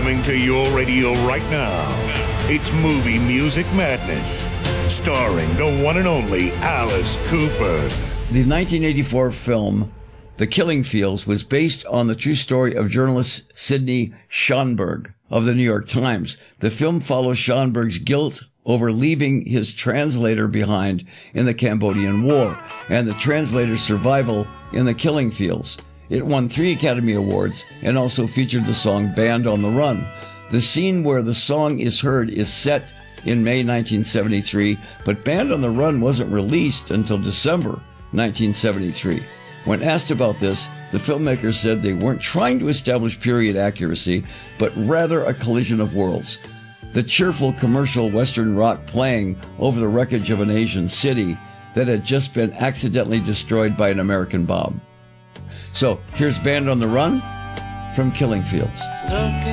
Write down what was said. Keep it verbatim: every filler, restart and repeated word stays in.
Coming to your radio right now, it's Movie Music Madness, starring the one and only Alice Cooper. The nineteen eighty-four film The Killing Fields was based on the true story of journalist Sidney Schonberg of the New York Times. The film follows Schonberg's guilt over leaving his translator behind in the Cambodian War and the translator's survival in the killing fields. It won three Academy Awards and also featured the song Band on the Run. The scene where the song is heard is set in May nineteen seventy-three, but Band on the Run wasn't released until December nineteen seventy-three. When asked about this, the filmmakers said they weren't trying to establish period accuracy, but rather a collision of worlds. The cheerful commercial Western rock playing over the wreckage of an Asian city that had just been accidentally destroyed by an American bomb. So here's Band on the Run from Killing Fields.